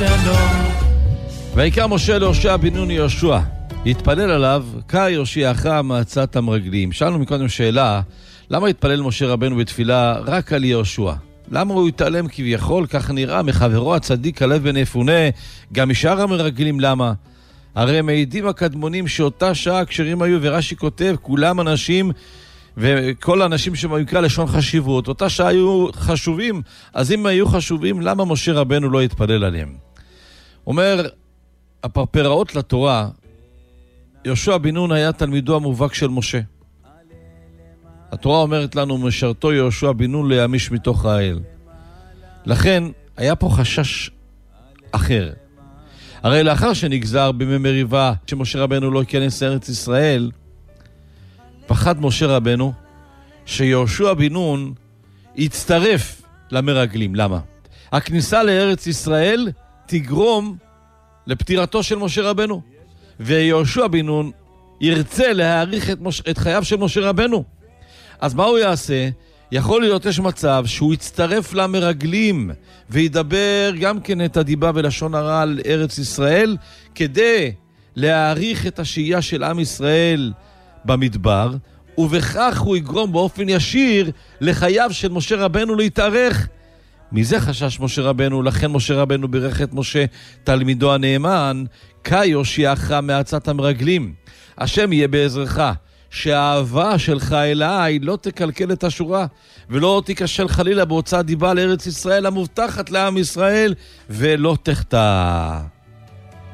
שלום. ויקרא משה להושע בן נון יהושע, התפלל עליו, קרא יושיעך מעצת המרגלים. שאלנו מקודם שאלה, למה התפלל משה רבנו בתפילה רק על יהושע? למה הוא התעלם כביכול, כך נראה, מחברו הצדיק כלב בן יפונה, גם משאר המרגלים? למה? הרי מעידים הקדמונים שאותה שעה כשרים היו, ורש"י כותב, כולם אנשים, וכל האנשים שמקרא לשון חשיבות, אותה שעה היו חשובים, אז אם היו חשובים, למה משה רבנו לא התפלל עליהם? אומר, הפרפראות לתורה, יהושע בן נון היה תלמידו המובהק של משה. התורה אומרת לנו, משרתו יהושע בן נון להמיש מתוך האל. לכן, היה פה חשש אחר. הרי לאחר שנגזר בימי מריבה שמשה רבנו לא ייכנס לארץ ישראל, פחד משה רבנו שיהושע בן נון יצטרף למרגלים. למה? הכניסה לארץ ישראל תגרום לפטירתו של משה רבנו, ויהושע בן נון ירצה להאריך את חייו של משה רבנו. אז מה הוא יעשה? יכול להיות יש מצב שהוא יצטרף למרגלים וידבר גם כן את הדיבה ולשון הרע על ארץ ישראל, כדי להאריך את השהייה של עם ישראל במדבר, ובכך הוא יגרום באופן ישיר לחייו של משה רבנו להתארך. מזה חשש משה רבנו, לכן משה רבנו בירך את משה תלמידו הנאמן, קרא יושיעך מעצת המרגלים. השם יהיה בעזרך, שהאהבה שלך אליי לא תקלקל את השורה, ולא תיכשל חלילה בהוצאת דיבה לארץ ישראל המובטחת לעם ישראל, ולא תחטא.